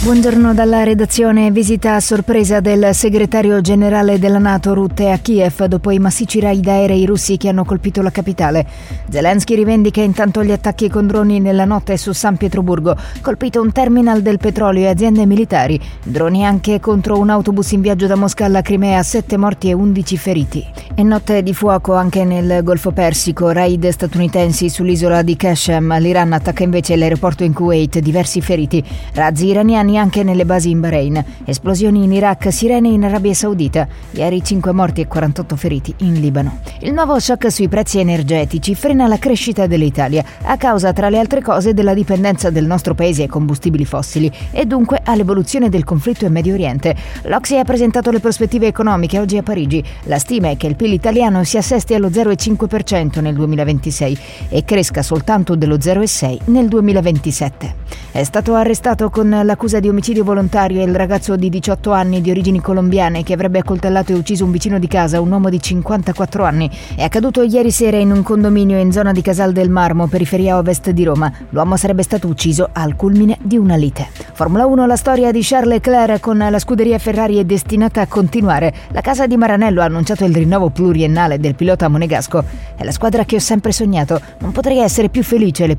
Buongiorno dalla redazione. Visita a sorpresa del segretario generale della NATO Rutte a Kiev dopo i massicci raid aerei russi che hanno colpito la capitale. Zelensky rivendica intanto gli attacchi con droni nella notte su San Pietroburgo, colpito un terminal del petrolio e aziende militari. Droni anche contro un autobus in viaggio da Mosca alla Crimea, 7 morti e 11 feriti. E notte di fuoco anche nel Golfo Persico, raid statunitensi sull'isola di Qashem. L'Iran attacca invece l'aeroporto in Kuwait, diversi feriti. Razzi iraniani anche nelle basi in Bahrain. Esplosioni in Iraq, sirene in Arabia Saudita. Ieri 5 morti e 48 feriti in Libano. Il nuovo shock sui prezzi energetici frena la crescita dell'Italia a causa, tra le altre cose, della dipendenza del nostro paese ai combustibili fossili e dunque all'evoluzione del conflitto in Medio Oriente. L'Ocse ha presentato le prospettive economiche oggi a Parigi. La stima è che il PIL italiano si assesti allo 0,5% nel 2026 e cresca soltanto dello 0,6% nel 2027. È stato arrestato con l'accusa di omicidio volontario il ragazzo di 18 anni di origini colombiane che avrebbe accoltellato e ucciso un vicino di casa, un uomo di 54 anni. È accaduto ieri sera in un condominio in zona di Casal del Marmo, periferia ovest di Roma. L'uomo sarebbe stato ucciso al culmine di una lite. Formula 1, la storia di Charles Leclerc con la scuderia Ferrari è destinata a continuare. La casa di Maranello ha annunciato il rinnovo pluriennale del pilota monegasco. È la squadra che ho sempre sognato. Non potrei essere più felice. Le